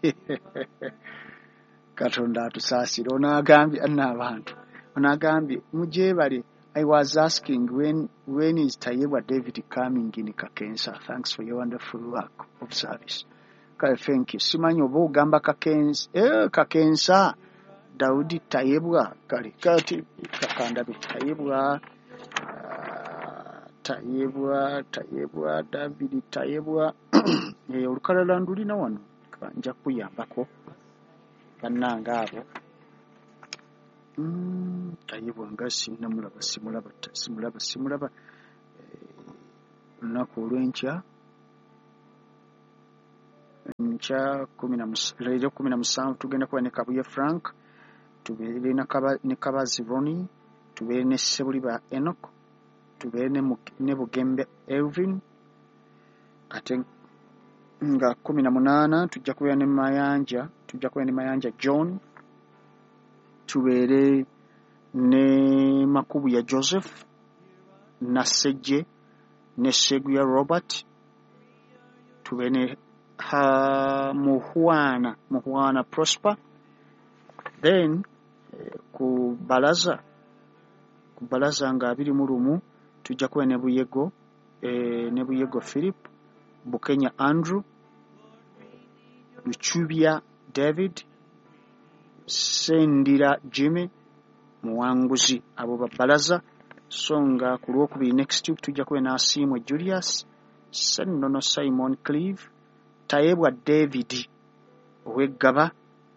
Katonda atusaasire. Onaagambye n'abantu. Onaagambye mujebale. I was asking when is Tayebwa David coming in Kakensa. Thanks for your wonderful work of service. Kale, thank you. Simanyi oba ogamba Kakensa. Kakensa. Daudi Tayebwa. Kale, kati kakandabe. Tayebwa, David Tayebwa. Olukalala ndulina wano. Nja kuyambako. Bannanga abo. Tayebwa nga simulaba. Olunaku olw'enkya. Nkya 17 tugenda kuba ne Kabuye Frank. Tubeere ne Kabazi Ronnie. Tubeere ne Sebuliba Enoch. Tubeere ne Bugembe Elvin. Ate nga 18 tujja kubeera ne Mayanja John. Tubeere ne Makubu ya Joseph. Nasejje ne Seguya Robert. Tubeere ne Muhwana Prosper. Then ku balaza nga 21 tujja kuba ne Buyego Philip, Bukenya Andrew, Luchubya David, Sendira Jimmy, Muwanguzi. Abo babalaza. So nga ku Lwokubiri next week tujja kuba na Asimwe Julius, Sennono Simon Cleve, Tayebwa David ow'Eggaba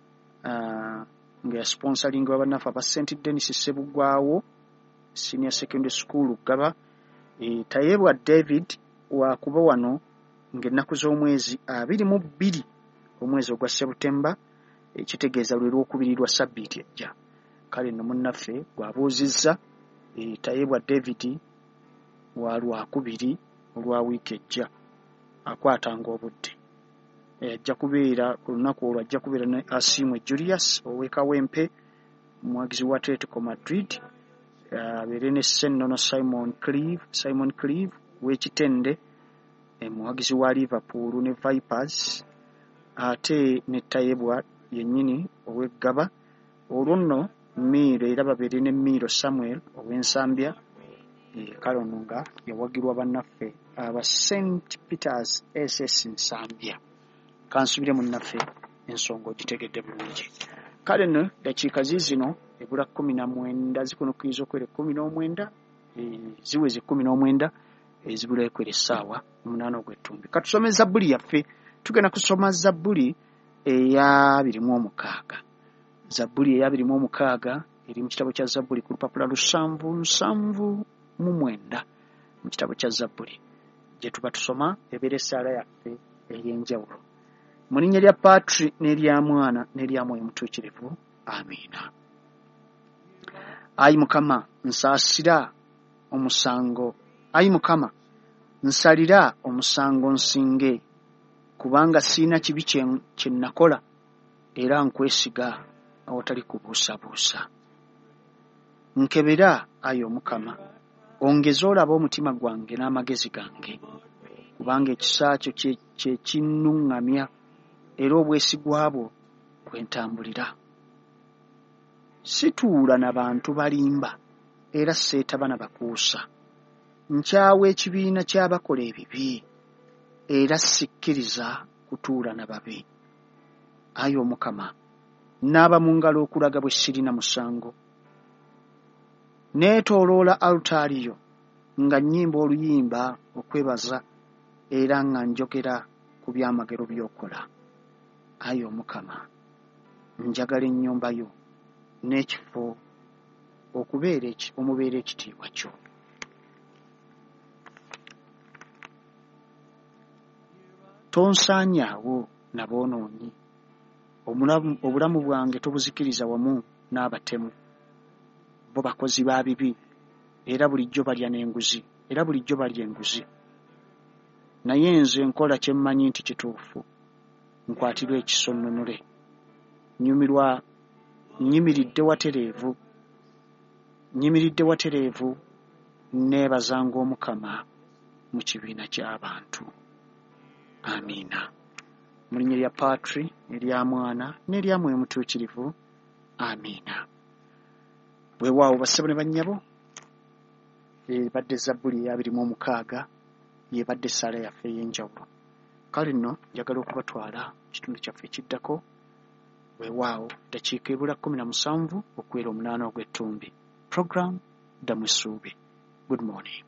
nga sponsoring bannaffe aba St. Denis Sebugwawo Senior Secondary School Gaba. Tayebwa David wakuba wano ng'ennaku z'omwezi 22 omwezi ogwa September, ekitegeeza lwe Lwokubiri lwa Sabbiiti ejja. Kale nno munnaffe gwabuuzizza Tayebwa David wa Lwakubiri olwa wiiki ejja akwatanga obudde. Ajja kubeera ku lunaku olwo ajja kubeera ne Asimwe Julius ow'Ekawempe, omuwagizi wa Atletico Madrid. Abeere ne Sennono Simon Cleve w'Ekitende, omuwagizi wa Liverpool ne Vipers. Ate ne Tayebwa yennyini ow'Eggaba. Olwo nno Miro era babeere ne Miro Samuel ow'Ensambya. Kale ono nga yawagirwa bannaffe aba St. Peters SS Nsambya. Kansubire munnaffe ensonga ogitegedde bulungi. Kale nno dakiika ziizino ebula 19 zikunukiriza okwera 19 ziweze 19 ezibula ekwera essaawa 8 ogw'ettumbi. Katusome Zabbuli yaffe. Tugenda kusoma Zabbuli eya 26. Zabbuli eya 26 eri mu kitabo kya Zabbuli ku lupapula 779 mu kitabo kya Zabbuli gye tuba tusoma ebeera essaala yaffe ey'enjawulo. Mu linnya lya Patri n'erya Mwana n'erya Mwoyo Mutuukirivu. Amiina. Ayi Mukama, nsaasira omusango. Ayi Mukama, nsalira omusango nsinge, kubanga siina kibi kye nakola era nkwesiga awatali kubuusabuusa. Nkebera, ayi Omukama, ongeze olaba omutima gwange n'amagezi gange, kubanga ekisa kyo kye kinnuŋŋamya era obwesigwa bwo kwentambulira. Situula na bantu balimba era seetaba na bakuusa. Nkyawa ekibiina ky'abakola ebibi era sikkiriza kutuula na babi. Ayi Omukama, naaba mu ngalo okulaga bwe sirina musango. Neetooloola alutaaliyo nga nnyimba oluyimba okwebaza era nga njogera ku byamagero by'okola. Ayi Omukama, njagala ennyumba yo n'ekifo omubeera ekitiibwa kyo. Tonsaanyaawo na boonoonyi. Obulamu bwange tobuzikiriza wamu n'abatemu. Bo bakozi ba bibi era bulijjo balya enguzi. Naye nze nkola kye mmanyi nti kituufu. Nkwatirwa ekiso nnunule. Nyimiridde watereevu neebazanga Omukama mu kibiina ky'abantu. Amiina. mu linnya lya Patri erya Mwana n'erya Mwoyo Mutuukirivu. Amiina. Weewaawo bassebo ne bannyabo, badde Zabbuli ya 26 yebadde ssaala yaffe ey'enjawulo. Kale nno njagala okubatwala kitundu kyaffe ekiddako. Weewaawo ddakiika ebula 17 okuwera 8 ogw'Ettumbi. Program Ddamu Essuubi. Good morning.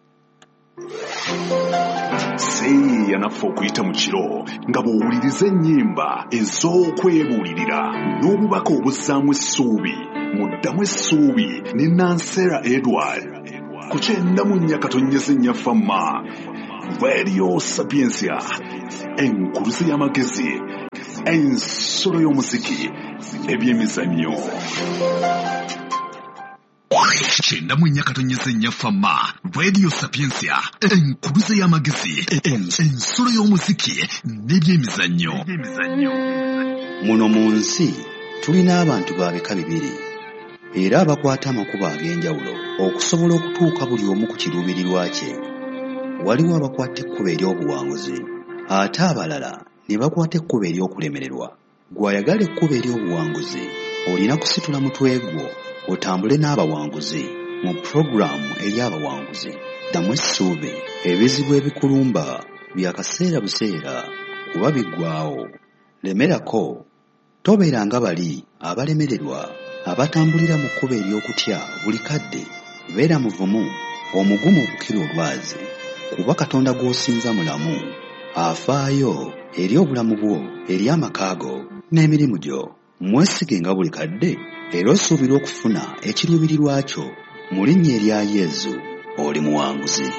Seeya naffe okuyita mu kiro nga bw'owuliriza ennyimba ez'okwebuulirira n'obubaka obuzzaamu essuubi mu Ddamu Essuubi ne Nansera Edward ku 94.9 FM Radio Sapiensia, enkuluze y'amagezi, ensolo y'omuziki, ebyemizannyo. 94.9 FM Radio Sapiensia, enkuluze y'amagezi, ensolo y'omuziki n'ebyemizannyo. Muno mu nsi tulina abantu ba bika bibiri era abakwata amakubo ag'enjawulo okusobola okutuuka buli omu ku kiruubirirwa kye. Waliwo abakwata ekkubo ery'obuwanguzi ate abalala ne bakwata ekkubo ery'okulemererwa. Gw'ayagala ekkubo ery'obuwanguzi olina kusitula mutwe gwo otambule n'abawanguzi mu puroguramu ey'abawanguzi. Ddamu Essuubi, ebizibu ebikulumba bya kaseera buseera kuba biggwaawo. Lemerako, tobeera nga bali abalemererwa abatambulira mu kkubo ery'okutya buli kadde. Beera muvumu, omugumu okukira olwazi, kuba Katonda gw'osinza mulamu, afaayo eri obulamu bwo, eri amaka go n'emirimu gyo. Mwesige nga buli kadde era osuubira okufuna ekiruubirirwa kyo. Mu linnya erya Yesu oli muwanguzi.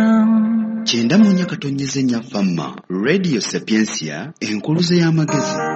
94.9 FM Radio Sapiensia, enkuluze y'amagezi.